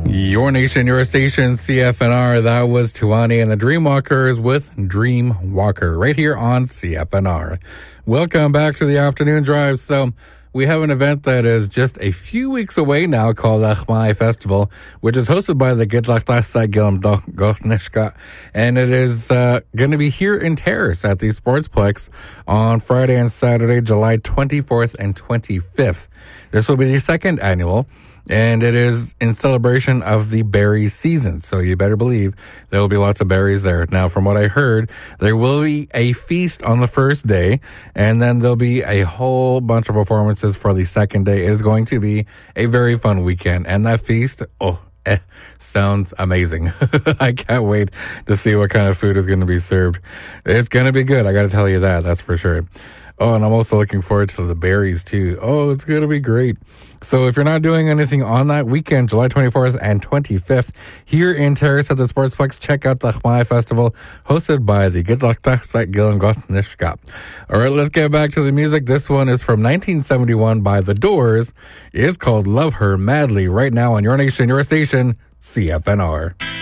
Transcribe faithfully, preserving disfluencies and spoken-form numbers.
Your Nation, Your Station, C F N R. That was Tuani and the Dreamwalkers with Dream Walker right here on C F N R. Welcome back to the afternoon drive. So we have an event that is just a few weeks away now called Achmai Festival, which is hosted by the Gidlachtasa Gilm Gothnishka. And it is uh, going to be here in Terrace at the Sportsplex on Friday and Saturday, July twenty-fourth and twenty-fifth. This will be the second annual, and it is in celebration of the berry season. So you better believe there will be lots of berries there. Now, from what I heard, there will be a feast on the first day, and then there'll be a whole bunch of performances for the second day. It is going to be a very fun weekend. And that feast, oh, eh, sounds amazing. I can't wait to see what kind of food is going to be served. It's going to be good. I got to tell you that. That's for sure. Oh, and I'm also looking forward to the berries, too. Oh, it's going to be great. So if you're not doing anything on that weekend, July twenty-fourth and twenty-fifth, here in Terrace at the Sportsplex, check out the Achmai Festival, hosted by the Gidlachtasa Gilm Gothnishka. All right, let's get back to the music. This one is from nineteen seventy-one by The Doors. It's called Love Her Madly, right now on Your Nation, Your Station, C F N R.